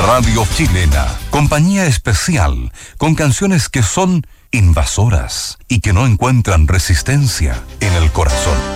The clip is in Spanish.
Radio Chilena, compañía especial con canciones que son invasoras y que no encuentran resistencia en el corazón.